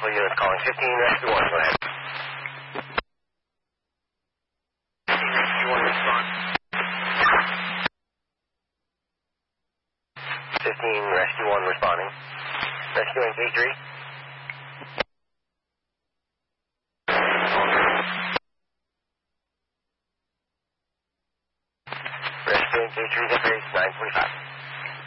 multiple units calling. 15 Rescue 1, go ahead. 15 Rescue 1, respond. 15 Rescue 1 responding. Rescuing K3. Rescuing K3, Zephyr 945.